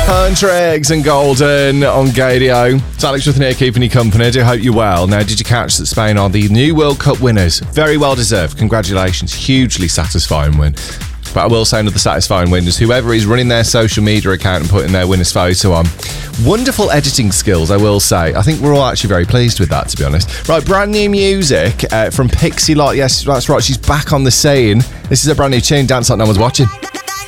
Country Eggs and Golden on Gadio. It's Alex with here keeping you company. I do hope you're well. Now, did you catch that Spain are the new World Cup winners? Very well deserved. Congratulations. Hugely satisfying win. But I will say another satisfying win is whoever is running their social media account and putting their winner's photo on. Wonderful editing skills, I will say. I think we're all actually very pleased with that, to be honest. Right, brand new music from Pixie Lott. Yes, that's right. She's back on the scene. This is a brand new tune, Dance Like No One's Watching.